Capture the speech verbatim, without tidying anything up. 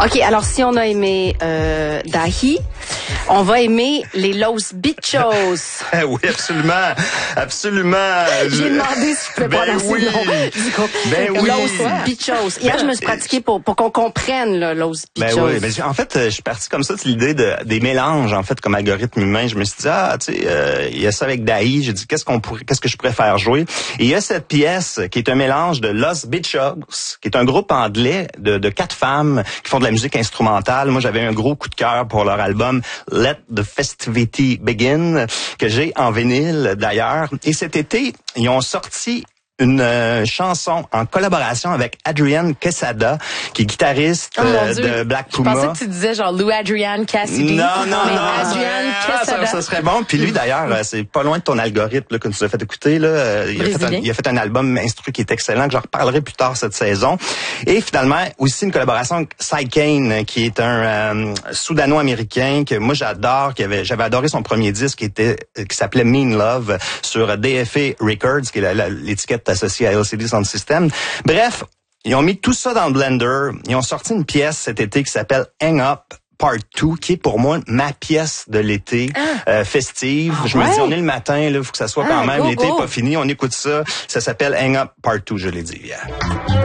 OK, alors si on a aimé euh, Dahi, on va aimer les Los Bichos. Oui, absolument. Absolument. J'ai demandé si je pouvais pas ben lancer oui. le nom. Du coup, Ben oui. Los Bichos. Hier, je me suis pratiquée pour, pour qu'on comprenne là, Los Bichos. Ben oui, ben, en fait, je suis parti comme ça de l'idée de, des mélanges, en fait, comme algorithme humain. Je me suis dit, ah, tu sais, euh, il y a ça avec Dahi. J'ai dit, qu'est-ce qu'on pourrait, qu'est-ce que je pourrais faire jouer? Et il y a cette pièce qui est un mélange de Los Bichos, qui est un groupe anglais de, de quatre femmes qui font de la musique instrumentale. Moi, j'avais un gros coup de cœur pour leur album Let the Festivity Begin, que j'ai en vinyle d'ailleurs. Et cet été, ils ont sorti une euh, chanson en collaboration avec Adrian Quesada, qui est guitariste oh euh, de Black Puma. Je pensais que tu disais genre Lou Adrian Cassidy. Non, non, mais non. Adrian Ah, Quesada. ça, ça serait bon. Puis lui, d'ailleurs, c'est pas loin de ton algorithme là, que tu nous as fait écouter. Là. Il, a fait un, il a fait un album instru qui est excellent, que j'en reparlerai plus tard cette saison. Et finalement, aussi une collaboration avec Cy Kane, qui est un euh, Soudano-américain que moi j'adore, qui avait, j'avais adoré son premier disque qui était qui s'appelait Mean Love sur D F A Records, qui est la, la, l'étiquette associée à L C D Sound System. Bref, ils ont mis tout ça dans le blender. Ils ont sorti une pièce cet été qui s'appelle Hang Up Part deux, qui est pour moi ma pièce de l'été ah. euh, festive. Ah, je me ouais. dis, on est le matin, il faut que ça soit ah, quand même. Go, l'été n'est pas fini, on écoute ça. Ça s'appelle Hang Up Part deux, je l'ai dit hier.